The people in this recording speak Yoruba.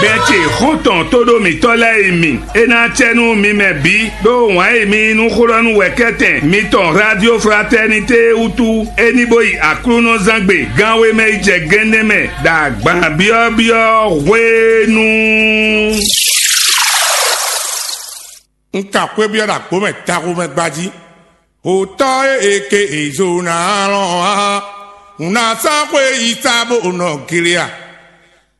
Kẹ́tì hótàn tó domi tọ́lá èmi. Ena tẹnu mi mẹ́ bí. Dó wọ́n èmi inú kúrọ́nù wẹ̀kẹ́tẹ̀. Mi tàn Radio Fraternité Utu. Eniboyi àkúrúnú zangbe. Gánwé mẹ́ ìjẹ gẹ́ndẹ́mẹ̀. Dàgbà bíọ́bíọ́ wéénu. Nka kwe bia da kpome tako me gbaji. Ota eke ezona lo ha. Una sa kwe itabo no kiria.